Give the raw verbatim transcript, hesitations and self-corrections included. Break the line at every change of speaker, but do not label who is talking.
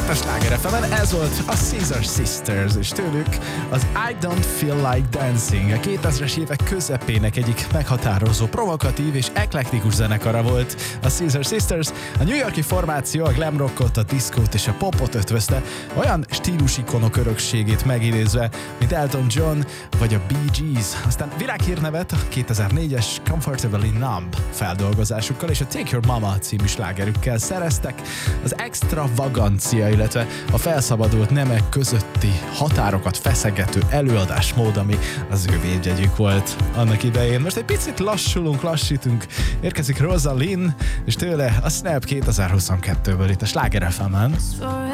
a Sláger ef emen, ez volt a Scissor Sisters, és tőlük az I Don't Feel Like Dancing. A kétezres évek közepének egyik meghatározó, provokatív és eklektikus zenekara volt a Scissor Sisters. A New Yorki formáció a glam rockot, a diszkót és a popot ötvözte, olyan stílusikonok örökségét megidézve, mint Elton John vagy a Bee Gees. Aztán világhírnevet a kétezer-négyes Comfortably Numb feldolgozásukkal és a Take Your Mama című slágerükkel szereztek. Az extravagancia, illetve a felszabadult nemek közötti határokat feszegető előadásmód, ami az ő védjegyük volt annak idején. Most egy picit lassulunk, lassítunk. Érkezik Rosalind, és tőle a Snap kétezer-huszonkettőből itt a Sláger ef emen.